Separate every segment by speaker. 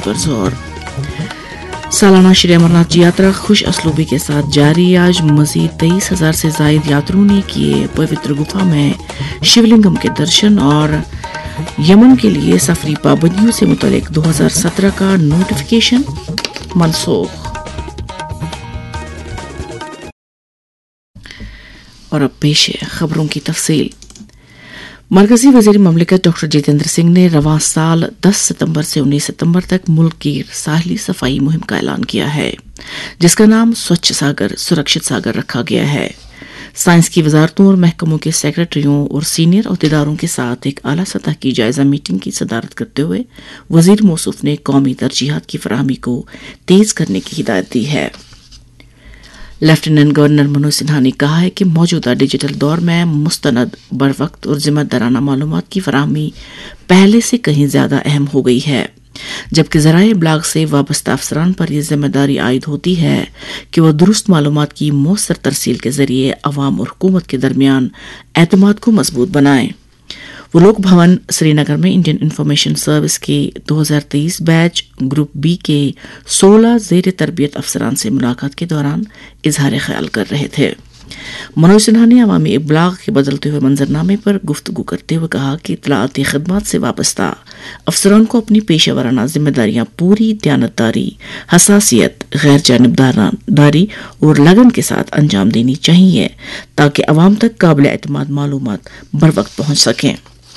Speaker 1: पर जोर। सालाना श्री अमरनाथ जी यात्रा खुश असलूबी के साथ जारी। आज मजीद 23,000 से जायद यात्रियों ने किए पवित्र गुफा में शिवलिंगम के दर्शन। और यमन के लिए सफरी पाबंदियों से मुतल्लिक 2017 का नोटिफिकेशन मनसूख। और अब पेश है खबरों की तफसील। मरकजी वजीर ममलिकत डॉक्टर जितेंद्र सिंह ने रवां साल 10 सितंबर से 19 सितंबर तक मुल्क की साहली सफाई मुहिम का ऐलान किया है, जिसका नाम स्वच्छ सागर सुरक्षित सागर रखा गया है। साइंस की वजारतों और महकमों के सेक्रेटरियों और सीनियर अहदेदारों के साथ एक आला सतह की जायजा मीटिंग की सदारत करते हुए वजीर मौसूफ ने कौमी तरजीहात की फराहमी को तेज करने की हिदायत दी है। लेफ्टिनेंट गवर्नर मनोज सिन्हा ने कहा है कि मौजूदा डिजिटल दौर में मुस्तनद, बरवक्त और जिम्मेदाराना मालूमात की फराहमी पहले से कहीं ज्यादा अहम हो गई है, जबकि ज़राए इब्लाग से वाबस्ता अफसरान पर यह जिम्मेदारी आयद होती है कि वह दुरुस्त मालूमात की मौसर तरसील के जरिए अवाम और हुकूमत के दरमियान एतमाद को मजबूत बनाएं। वो लोक भवन श्रीनगर में इंडियन इंफॉर्मेशन सर्विस के 2023 बैच ग्रुप बी के 16 जेर तरबियत अफसरान से मुलाकात के दौरान इजहार ख्याल कर रहे थे। मनोज सिन्हा ने अवामी इब्लाग के बदलते हुए मंजरनामे पर गुफ्तगू करते हुए कहा कि इत्तलाआती खदमात से वाबस्ता अफसरान को अपनी पेशेवराना जिम्मेदारियां पूरी दयानतदारी, हसासियत, गैर जानिबदारी और लगन के साथ अंजाम देनी चाहिए ताकि अवाम तक काबिल एतमाद मालूमात बर वक्त पहुंच सकें।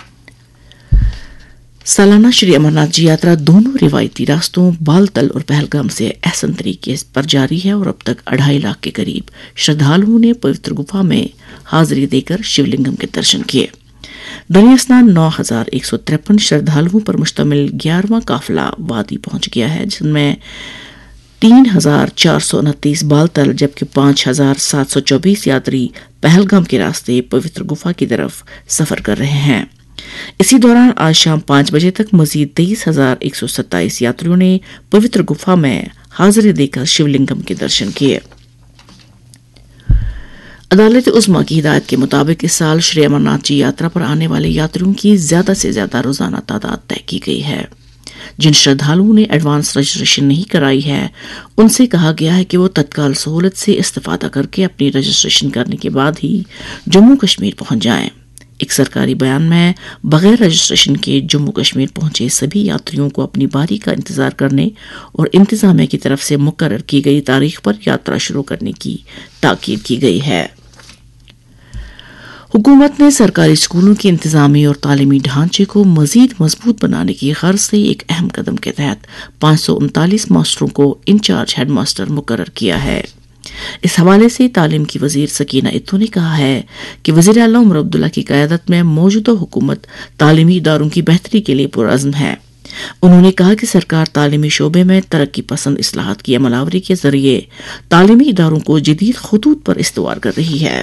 Speaker 1: सालाना श्री अमरनाथ जी यात्रा दोनों रिवायती रास्तों बालतल और पहलगाम से एहसन तरीके पर जारी है और अब तक 2.5 लाख के करीब श्रद्धालुओं ने पवित्र गुफा में हाजिरी देकर शिवलिंगम के दर्शन किए। दरिया स्नान 9,153 श्रद्धालुओं पर मुश्तमिल 11वां काफिला वादी पहुंच गया है, जिनमें 3,429 बालतल जबकि 5,724 यात्री पहलगाम के रास्ते पवित्र गुफा की तरफ सफर कर रहे हैं। इसी दौरान आज शाम 5 बजे तक मजीद 23,127 यात्रियों ने पवित्र गुफा में हाजिरी देकर शिवलिंगम के दर्शन किए। अदालत उज़्मा की हिदायत के मुताबिक इस साल श्री अमरनाथ जी यात्रा पर आने वाले यात्रियों की ज्यादा से ज्यादा रोजाना तादाद तय की गई है। जिन श्रद्धालुओं ने एडवांस रजिस्ट्रेशन नहीं कराई है, उनसे कहा गया है कि वो तत्काल सहूलत से इस्तेफादा करके अपनी रजिस्ट्रेशन करने के बाद ही जम्मू कश्मीर पहुंच जाएं। एक सरकारी बयान में बगैर रजिस्ट्रेशन के जम्मू कश्मीर पहुंचे सभी यात्रियों को अपनी बारी का इंतजार करने और इंतजामिया की तरफ से मुकर्रर की गई तारीख पर यात्रा शुरू करने की ताकीद की गई है। हुकूमत ने सरकारी स्कूलों की इंतजामी और तालीमी ढांचे को मजीद मजबूत बनाने की गर्ज से एक अहम कदम के तहत 539 मास्टरों को इंचार्ज हेडमास्टर मुकर्रर किया है। इस हवाले से तालीम की वजीर सकीना इत्तू ने कहा है कि वजीर आला उमर अब्दुल्ला की क़यादत में मौजूदा हुकूमत तालीमी इदारों की बेहतरी के लिए पुरअज़्म है। उन्होंने कहा कि सरकार तालीमी शोबे में तरक्की पसंद इस्लाहात की अमलावरी के जरिए तालीमी इदारों को जदीद खतूत पर इस्तवार कर रही है।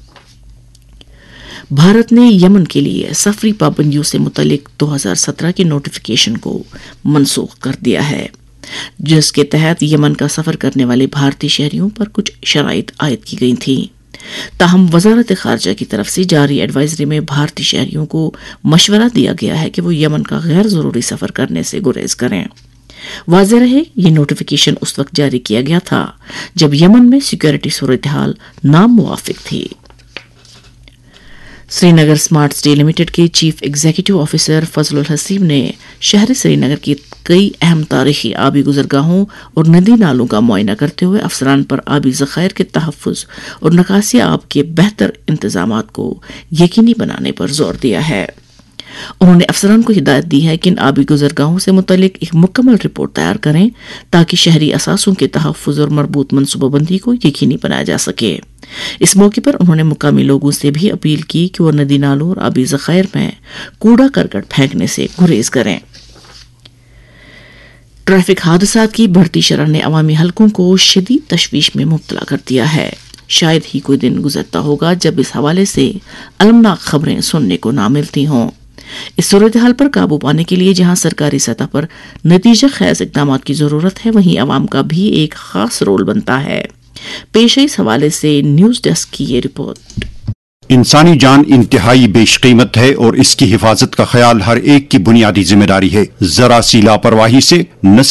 Speaker 1: भारत ने यमन के लिए सफरी पाबंदियों से मुतल्लिक 2017 की नोटिफिकेशन को मनसूख कर दिया है, जिसके तहत यमन का सफर करने वाले भारतीय शहरियों पर कुछ शराइत आयद की गई थी। ताहम वजारत खारजा की तरफ से जारी एडवाइजरी में भारतीय शहरियों को मशवरा दिया गया है कि वो यमन का गैर जरूरी सफर करने से गुरेज करें। वाज़ेह रहे, ये नोटिफिकेशन उस वक्त जारी किया गया था जब यमन में सिक्योरिटी सूरत हाल नामुवाफिक थी। श्रीनगर स्मार्ट सिटी लिमिटेड के chief executive officer Fazlul Haseeb ने शहर श्रीनगर की कई अहम तारीखी आबी गुजरगाहों और नदी नालों का मुआयना करते हुए अफसरान पर आबी ज़खायर के तहफ़्फ़ुज़ और निकासी आब के बेहतर इंतजामात को यकीनी बनाने पर जोर दिया है। उन्होंने अफसरान को हिदायत दी है कि इन आबी गुजरगाहों से मुतल्लिक एक मुकम्मल रिपोर्ट तैयार करें ताकि शहरी असासों के तहफ़्फ़ुज़ और मरबूत मनसूबाबंदी को यकीनी बनाया जा सके। इस मौके पर उन्होंने मुकामी लोगों से भी अपील की कि वो नदी नालों और आबी ज़खायर में कूड़ा करकट फेंकने से गुरेज करें। ट्रैफिक हादसात की बढ़ती शरह ने अवामी हलकों को शदीद तशवीश में मुब्तला कर दिया है। शायद ही कोई दिन गुजरता होगा जब इस हवाले से अलमनाक खबरें सुनने को ना मिलती हों। इस सूरत हाल पर काबू पाने के लिए जहां सरकारी सतह पर नतीजा खैज इक़दाम की जरूरत है, वहीं अवाम का भी एक खास रोल बनता है। पेश है इस हवाले से न्यूज डेस्क की ये रिपोर्ट।
Speaker 2: इंसानी जान इंतहाई बेशकीमत है और इसकी हिफाजत का ख्याल हर एक की बुनियादी जिम्मेदारी है। जरा सी लापरवाही से न